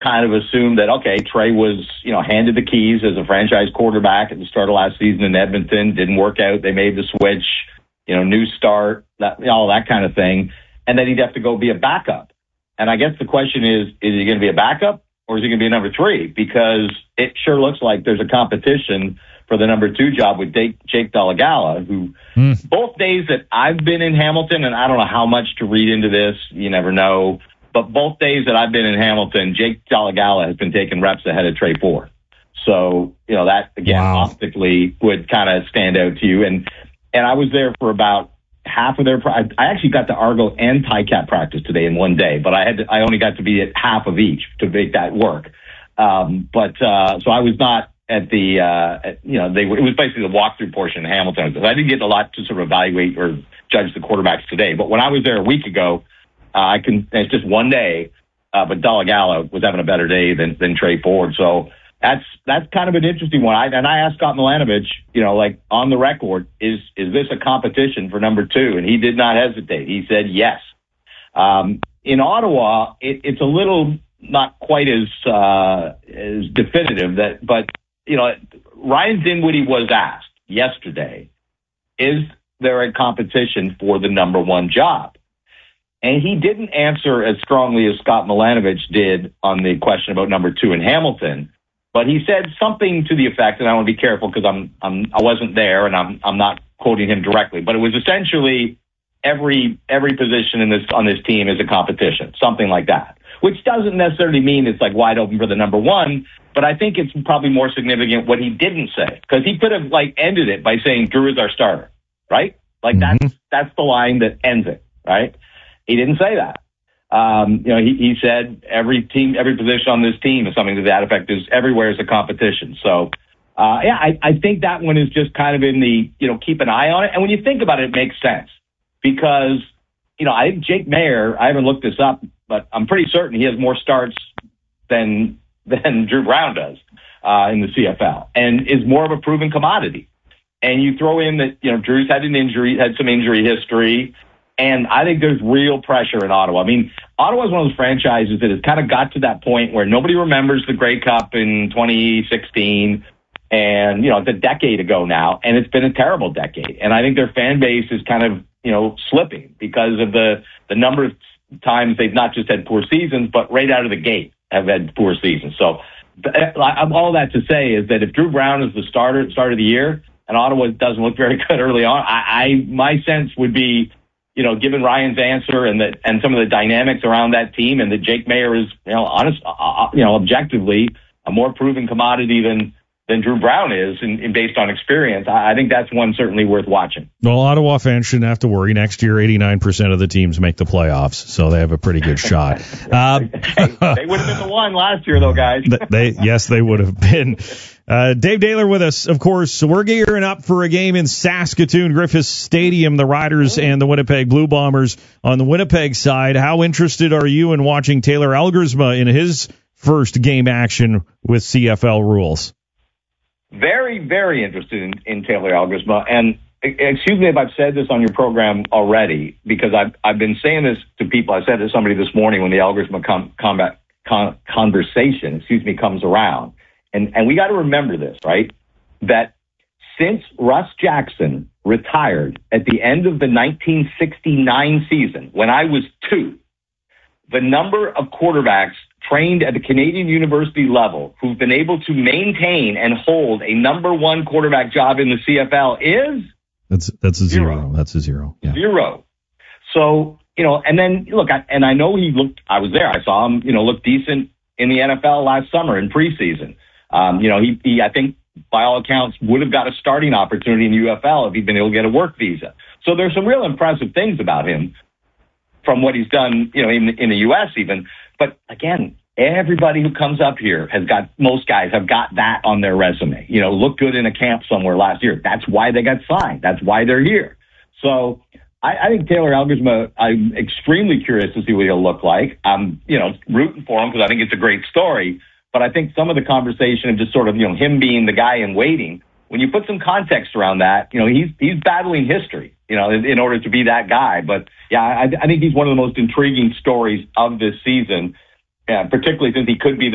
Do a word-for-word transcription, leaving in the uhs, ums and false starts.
kind of assumed that, okay, Trey was, you know, handed the keys as a franchise quarterback at the start of last season in Edmonton. Didn't work out. They made the switch, you know, new start, that, all that kind of thing. And then he'd have to go be a backup. And I guess the question is, is he going to be a backup or is he going to be a number three? Because it sure looks like there's a competition for the number two job with Jake Dolegala, who mm. both days that I've been in Hamilton, and I don't know how much to read into this, you never know, but both days that I've been in Hamilton, Jake Dolegala has been taking reps ahead of Trey Ford. So, you know, that, again, wow. optically would kind of stand out to you. And and I was there for about half of their I actually got to Argo and Ticat practice today in one day, but I had to, I only got to be at half of each to make that work. Um, but uh, so I was not at the uh, at, you know they it was basically the walkthrough portion in Hamilton. I didn't get a lot to sort of evaluate or judge the quarterbacks today. But when I was there a week ago, uh, I can it's just one day, uh, but Dolegala was having a better day than than Trey Ford. So that's that's kind of an interesting one. I, and I asked Scott Milanovich, you know, like on the record, is is this a competition for number two? And he did not hesitate. He said yes. Um, in Ottawa, it, it's a little not quite as uh, as definitive that, but you know, Ryan Dinwiddie was asked yesterday, is there a competition for the number one job? And he didn't answer as strongly as Scott Milanovich did on the question about number two in Hamilton. But he said something to the effect, and I want to be careful because I'm, I'm I wasn't there and I'm I'm not quoting him directly, but it was essentially every every position in this on this team is a competition, something like that. Which doesn't necessarily mean it's like wide open for the number one, but I think it's probably more significant what he didn't say, because he could have like ended it by saying Drew is our starter, right? Like mm-hmm. that's that's the line that ends it, right? He didn't say that. Um, you know, he, he said every team, every position on this team is something to that effect. Is everywhere is a competition. So, uh, yeah, I, I think that one is just kind of in the, you know, keep an eye on it. And when you think about it, it makes sense because, you know, I think Jake Maier, I haven't looked this up, but I'm pretty certain he has more starts than than Drew Brown does uh, in the C F L, and is more of a proven commodity. And you throw in that, you know, Drew's had an injury, had some injury history. And I think there's real pressure in Ottawa. I mean, Ottawa is one of those franchises that has kind of got to that point where nobody remembers the Grey Cup in twenty sixteen. And, you know, it's a decade ago now, and it's been a terrible decade. And I think their fan base is kind of, you know, slipping because of the, the number of times they've not just had poor seasons, but right out of the gate have had poor seasons. So all that to say is that if Drew Brown is the starter at the start of the year and Ottawa doesn't look very good early on, I, I my sense would be, you know, given Ryan's answer and that, and some of the dynamics around that team, and that Jake Maier is, you know, honest, uh, you know, objectively a more proven commodity than than Drew Brown is, in, in based on experience. I, I think that's one certainly worth watching. Well, Ottawa fans shouldn't have to worry. Next year, eighty-nine percent of the teams make the playoffs, so they have a pretty good shot. Uh, they would have been the one last year, though, guys. they yes, they would have been. Uh, Dave Daler with us, of course. So we're gearing up for a game in Saskatoon, Griffith Stadium, the Riders and the Winnipeg Blue Bombers. On the Winnipeg side, how interested are you in watching Taylor Elgersma in his first game action with C F L rules? Very, very interested in, in Taylor Elgersma. And excuse me if I've said this on your program already, because I've, I've been saying this to people. I said to somebody this morning when the Elgersma com, combat, con, conversation, excuse me, comes around. And, and we got to remember this, right? That since Russ Jackson retired at the end of the nineteen sixty-nine season, when I was two, the number of quarterbacks trained at the Canadian University level who've been able to maintain and hold a number one quarterback job in the C F L is that's that's a zero. zero. That's a zero. Yeah. Zero. So, you know, and then look, I, and I know he looked. I was there. I saw him, you know, look decent in the N F L last summer in preseason. Um, you know, he, he, I think, by all accounts, would have got a starting opportunity in the U F L if he'd been able to get a work visa. So there's some real impressive things about him from what he's done, you know, in, in the U S even. But again, everybody who comes up here has got, most guys have got that on their resume. You know, look good in a camp somewhere last year. That's why they got signed. That's why they're here. So I, I think Taylor Elgersma, I'm extremely curious to see what he'll look like. I'm, you know, rooting for him because I think it's a great story. But I think some of the conversation of just sort of, you know, him being the guy in waiting, when you put some context around that, you know, he's he's battling history, you know, in, in order to be that guy. But, yeah, I, I think he's one of the most intriguing stories of this season, uh, particularly since he could be the